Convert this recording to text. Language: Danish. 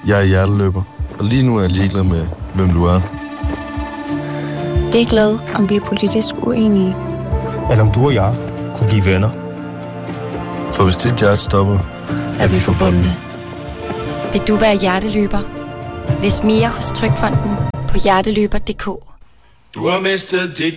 Jeg er hjerteløber, og lige nu er jeg ligeglad med, hvem du er. Det er glad, om vi er politisk uenige. Eller om du og jeg kunne blive venner. For hvis dit hjerte stopper, Er vi forbundne? Vil du være hjerteløber? Læs mere hos Trygfonden på hjerteløber.dk. Du har mistet dit